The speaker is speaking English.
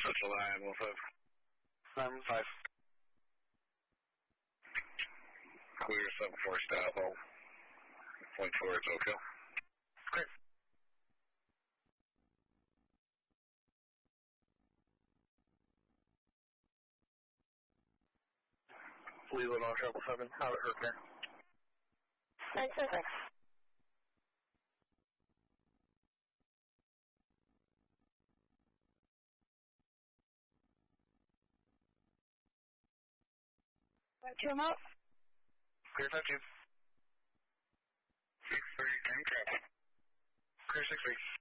Central 915. 915. Clear 74 staff home. Point towards Oak Hill. Great. Leland on 777, how it hurt there? Thanks. Come up. Clear 5-2. 6-3, 10 traffic. Clear 6-3.